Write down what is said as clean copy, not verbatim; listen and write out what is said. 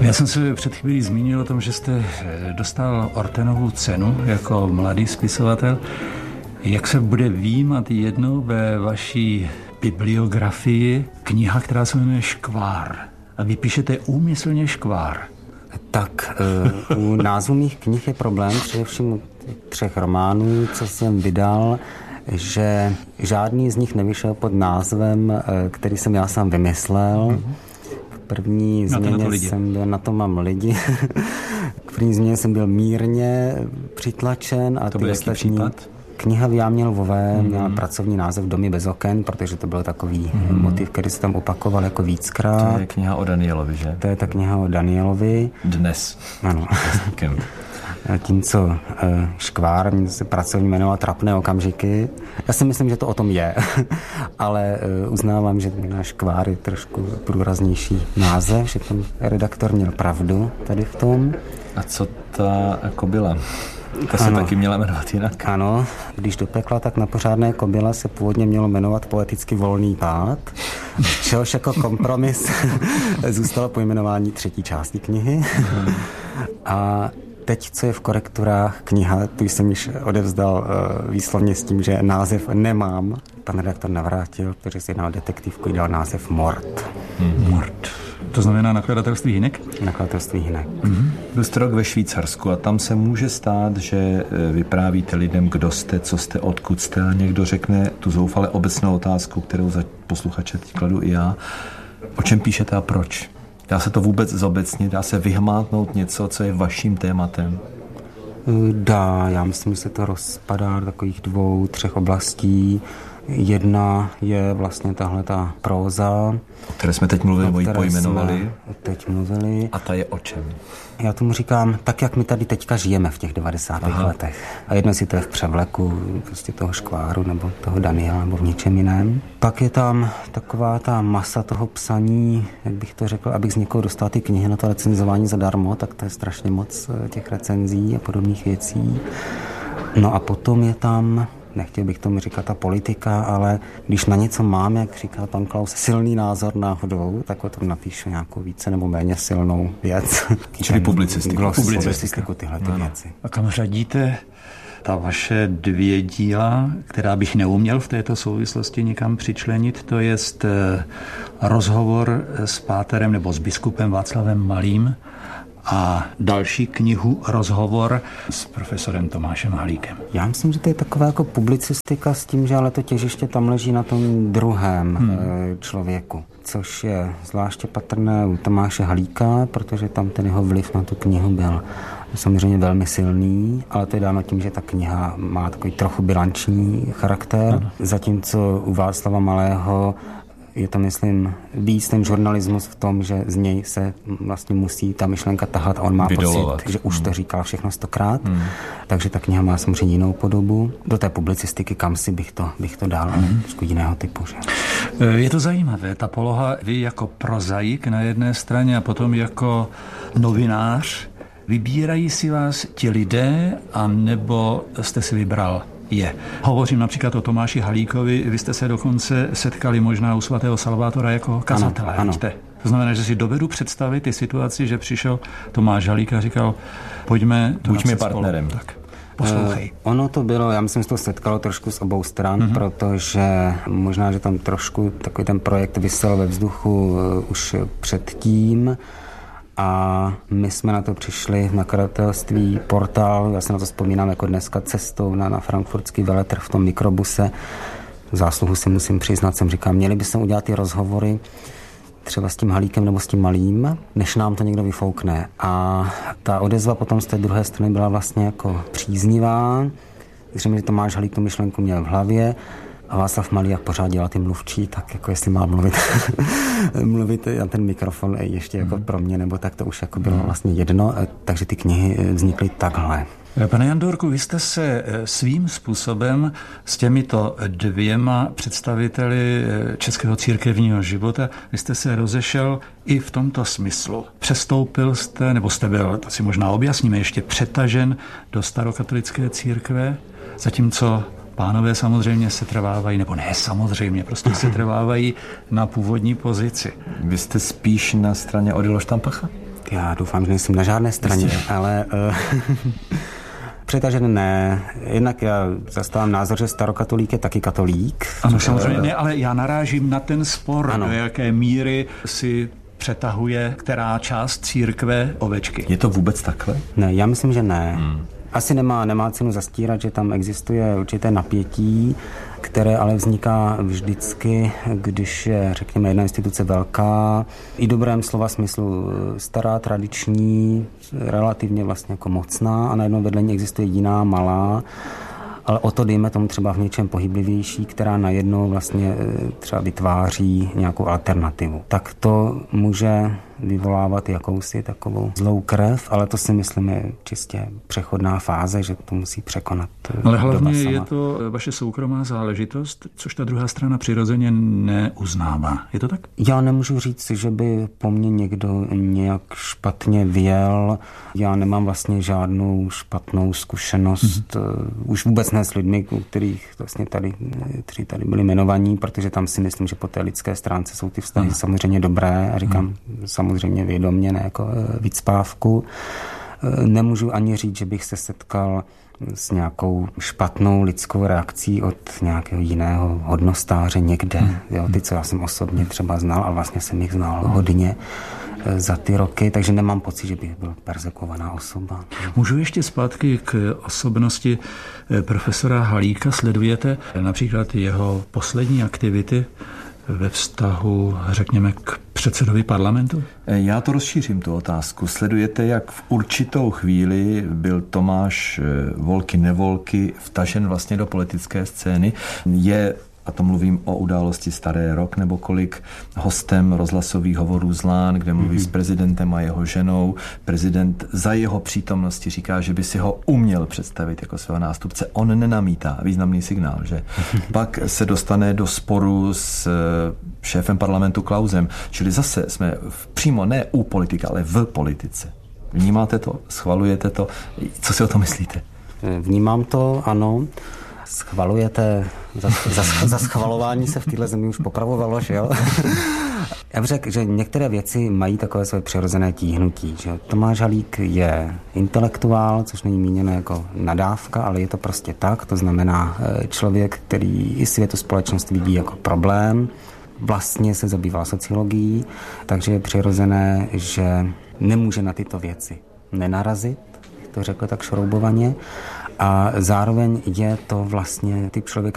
Já jsem se před chvílí zmínil o tom, že jste dostal Ortenovu cenu jako mladý spisovatel. Jak se bude výjímat jednou ve vaší bibliografii kniha, která se jmenuje Škvár? A vy píšete úmyslně Škvár. Tak u názvu mých knih je problém, především u 3 románů, co jsem vydal, že žádný z nich nevyšel pod názvem, který jsem já sám vymyslel. V první změně jsem byl, na to mám lidi. V první změně jsem byl mírně přitlačen. A to byl jaký případ? Kniha v Jámě Lvové měla pracovní název Domy bez oken, protože to byl takový motiv, který se tam opakoval jako víckrát. To je kniha o Danielovi, že? To je ta kniha o Danielovi. Dnes. Ano. Tím, co Škvár se pracovně jmenoval Trapné okamžiky. Já si myslím, že to o tom je, ale uznávám, že náš Škvár je trošku průraznější název, že ten redaktor měl pravdu tady v tom. A co ta kobila? Ta se taky měla jmenovat jinak. Ano, když do pekla, tak na pořádné kobyle se původně mělo jmenovat Poeticky volný pád, čehož jako kompromis zůstalo pojmenování 3. části knihy. A teď, co je v korekturách kniha, tu jsem již odevzdal výslovně s tím, že název nemám. Pan redaktor navrátil, protože si jednal detektivku, dal název Mort. Mort. To znamená nakladatelství Hynek? Nakladatelství Hynek. Byl jste rok ve Švýcarsku a tam se může stát, že vyprávíte lidem, kdo jste, co jste, odkud jste a někdo řekne tu zoufale obecnou otázku, kterou za posluchače teď kladu i já. O čem píšete a proč? Dá se to vůbec zobecnit? Dá se vyhmátnout něco, co je vaším tématem? Dá, já myslím, že se to rozpadá do takových 2, 3 oblastí. Jedna je vlastně tahle ta próza, o které jsme teď mluvili, pojmenovali. Teď mluvili. A ta je o čem? Já tomu říkám, tak jak my tady teďka žijeme v těch 90. letech. A jedno si to je v převleku prostě toho Škváru nebo toho Daniela nebo v něčem jiném. Pak je tam taková ta masa toho psaní, jak bych to řekl, abych z někoho dostal ty knihy na to recenzování zadarmo, tak to je strašně moc těch recenzí a podobných věcí. No a potom je tam, nechtěl bych tomu říkat ta politika, ale když na něco mám, jak říká pan Klaus, silný názor náhodou, tak o tom napíšu nějakou více nebo méně silnou věc. Čili publicistiku, tyhle ty věci. A kam řadíte ta vaše 2 díla, která bych neuměl v této souvislosti nikam přičlenit, to je rozhovor s páterem nebo s biskupem Václavem Malým a další knihu rozhovor s profesorem Tomášem Halíkem. Já myslím, že to je taková jako publicistika s tím, že ale to těžiště tam leží na tom druhém člověku, což je zvláště patrné u Tomáše Halíka, protože tam ten jeho vliv na tu knihu byl samozřejmě velmi silný, ale to je dáno tím, že ta kniha má takový trochu bilanční charakter, zatímco u Václava Malého je to, myslím, víc ten žurnalismus v tom, že z něj se vlastně musí ta myšlenka tahat a on má pocit, že už to říkal všechno 100krát. Takže ta kniha má samozřejmě jinou podobu. Do té publicistiky, kam si bych to dal, trošku jiného typu. Že? Je to zajímavé, ta poloha, vy jako prozaik na jedné straně a potom jako novinář. Vybírají si vás ti lidé, anebo jste si vybral je? Hovořím například o Tomáši Halíkovi, vy jste se dokonce setkali možná u svatého Salvátora jako kazatele. Ano. To znamená, že si dovedu představit ty situaci, že přišel Tomáš Halík a říkal, pojďme to buďme partnerem. Tak. Poslouchej. Ono to bylo, já myslím, že to setkalo trošku z obou stran, protože možná, že tam trošku takový ten projekt visel ve vzduchu už předtím. A my jsme na to přišli v nakladatelství Portál, já se na to vzpomínám jako dneska cestou na frankfurtský veletrh v tom mikrobuse. Zásluhu si musím přiznat, jsem říkal, měli bychom udělat ty rozhovory třeba s tím Halíkem nebo s tím Malým, než nám to někdo vyfoukne. A ta odezva potom z té druhé strany byla vlastně jako příznivá. Zřejmě, že Tomáš Halík tu myšlenku měl v hlavě a Václav Malý, jak pořád dělal ty mluvčí, tak jako jestli má mluvit na ten mikrofon ještě jako pro mě, nebo tak to už jako bylo vlastně jedno, takže ty knihy vznikly takhle. Pane Jandorku, vy jste se svým způsobem s těmito 2 představiteli českého církevního života, vy jste se rozešel i v tomto smyslu. Přestoupil jste, nebo jste byl, to si možná objasníme, ještě přetažen do starokatolické církve, zatímco pánové samozřejmě se trvávají, nebo ne samozřejmě, prostě se trvávají na původní pozici. Vy jste spíš na straně Odilo Štampacha? Já doufám, že nejsem na žádné straně, ale přetažen ne. Jednak já zastávám názor, že starokatolík je taky katolík. Ano, samozřejmě, ale já narážím na ten spor, do jaké míry si přetahuje která část církve ovečky. Je to vůbec takhle? Ne, já myslím, že ne. Asi nemá cenu zastírat, že tam existuje určité napětí, které ale vzniká vždycky, když je, řekněme, jedna instituce velká, i dobrém slova smyslu stará, tradiční, relativně vlastně jako mocná a najednou vedle ní existuje jiná, malá, ale o to dejme tomu třeba v něčem pohyblivější, která najednou vlastně třeba vytváří nějakou alternativu. Tak to může vyvolávat jakousi takovou zlou krev, ale to si myslím je čistě přechodná fáze, že to musí překonat. Ale hlavně je to vaše soukromá záležitost, což ta druhá strana přirozeně neuznává. Je to tak? Já nemůžu říct, že by po mně někdo nějak špatně vyjel. Já nemám vlastně žádnou špatnou zkušenost. Už vůbec ne s lidmi, kteří tady byli jmenovaní, protože tam si myslím, že po té lidské stránce jsou ty vztahy samozřejmě dobré a říkám samozřejmě vědomě, ne jako vycpávku. Nemůžu ani říct, že bych se setkal s nějakou špatnou lidskou reakcí od nějakého jiného hodnostáře někde. Jo, ty, co já jsem osobně třeba znal, a vlastně jsem jich znal hodně za ty roky, takže nemám pocit, že bych byl perzekovaná osoba. Můžu ještě zpátky k osobnosti profesora Halíka. Sledujete například jeho poslední aktivity ve vztahu, řekněme, k předsedovi parlamentu? Já to rozšířím, tu otázku. Sledujete, jak v určitou chvíli byl Tomáš Volky nevolky vtažen vlastně do politické scény. Je, a to mluvím o události Staré rok, nebo kolik hostem rozhlasových hovorů z Lán, kde mluví s prezidentem a jeho ženou. Prezident za jeho přítomnosti říká, že by si ho uměl představit jako svého nástupce. On nenamítá. Významný signál, že? Pak se dostane do sporu s šéfem parlamentu Klausem. Čili zase jsme přímo ne u politika, ale v politice. Vnímáte to? Schvalujete to? Co si o to myslíte? Vnímám to, ano. Schvalujete, za schvalování se v téhle zemi už popravovalo, že jo? Já bych řekl, že některé věci mají takové své přirozené tíhnutí. Že Tomáš Halík je intelektuál, což není míněno jako nadávka, ale je to prostě tak. To znamená člověk, který i světu společnost vidí jako problém, vlastně se zabývá sociologií, takže je přirozené, že nemůže na tyto věci nenarazit, to řekl tak šroubovaně, a zároveň je to vlastně typ člověka,